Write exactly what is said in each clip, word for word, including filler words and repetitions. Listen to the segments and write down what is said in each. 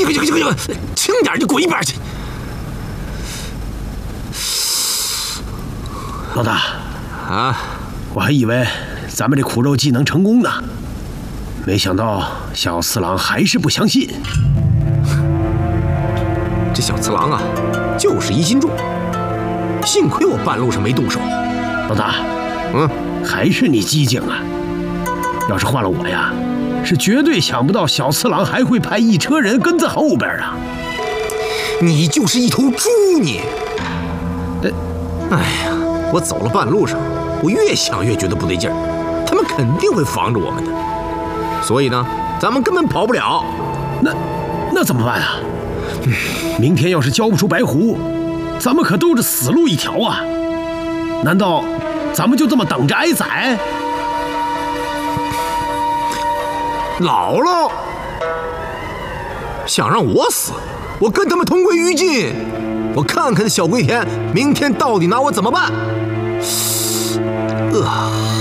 行行行行，轻点就滚一边去！ 老大， 啊， 我还以为咱们这苦肉计能成功呢，没想到小次郎还是不相信。 这小次郎啊，就是一斤重，幸亏我半路上没动手。 老大， 嗯， 还是你机警啊！要是换了我呀，是绝对想不到小次郎还会派一车人跟在后边啊！ 你就是一头猪你！哎呀，我走了半路上，我越想越觉得不对劲儿，他们肯定会防着我们的，所以呢，咱们根本跑不了。 那那怎么办啊？明天要是交不出白狐，咱们可都是死路一条啊！难道咱们就这么等着挨宰？ 姥姥想让我死，我跟他们同归于尽。我看看小龟田明天到底拿我怎么办？呃，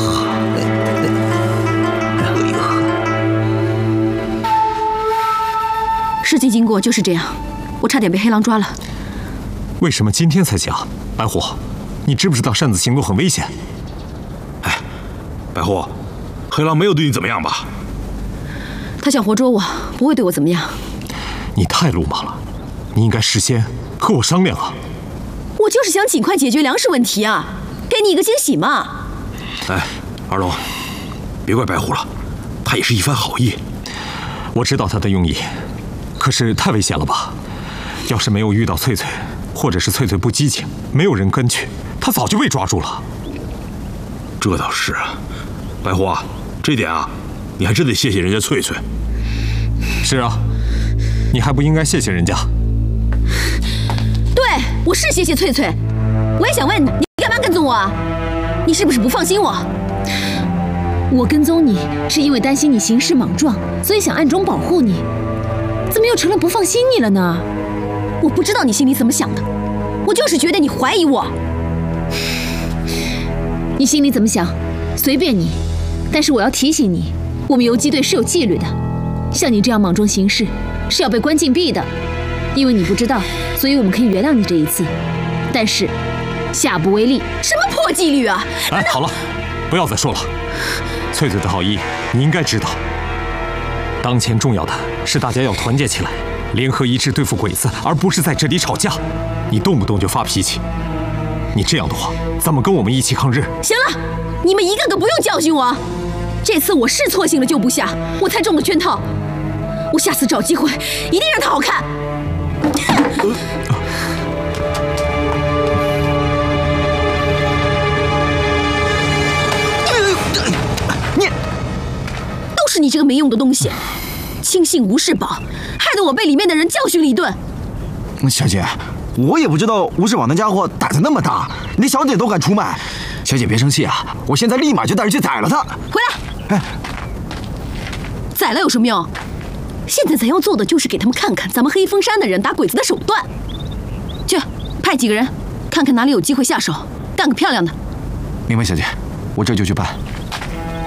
事情经过就是这样，我差点被黑狼抓了。 为什么今天才讲？白虎，你知不知道擅自行动很危险？ 哎，白虎，黑狼没有对你怎么样吧？ 他想活捉我，不会对我怎么样。 你太鲁莽了，你应该事先和我商量啊。 我就是想尽快解决粮食问题啊，给你一个惊喜嘛。 哎，二龙，别怪白虎了，他也是一番好意。 我知道他的用意，可是太危险了吧？要是没有遇到翠翠，或者是翠翠不机警，没有人跟去，他早就被抓住了。 这倒是啊，白虎啊，这点啊，你还真得谢谢人家翠翠。 是啊，你还不应该谢谢人家。 对，我是谢谢翠翠。我也想问你，你干嘛跟踪我啊？你是不是不放心我？ 我跟踪你是因为担心你行事莽撞，所以想暗中保护你。怎么又成了不放心你了呢？ 我不知道你心里怎么想的，我就是觉得你怀疑我。 你心里怎么想，随便你。但是我要提醒你，我们游击队是有纪律的，像你这样莽撞行事是要被关禁闭的。因为你不知道，所以我们可以原谅你这一次，但是下不为例。 什么破纪律啊！ 哎，好了，不要再说了。翠翠的好意你应该知道，当前重要的是大家要团结起来，联合一致对付鬼子，而不是在这里吵架。你动不动就发脾气，你这样的话，咱们跟我们一起抗日。 行了，你们一个个不用教训我。这次我是错信了旧部下，我才中了圈套。我下次找机会一定让他好看。 你都是你这个没用的东西，轻信吴世宝，害得我被里面的人教训了一顿。 小姐，我也不知道吴世宝那家伙胆子那么大，连小姐都敢出卖。小姐别生气啊，我现在立马就带人去宰了他。 回来！ 哎， 宰了有什么用？现在咱要做的就是给他们看看咱们黑风山的人打鬼子的手段。去，派几个人，看看哪里有机会下手，干个漂亮的。 明白，小姐，我这就去办。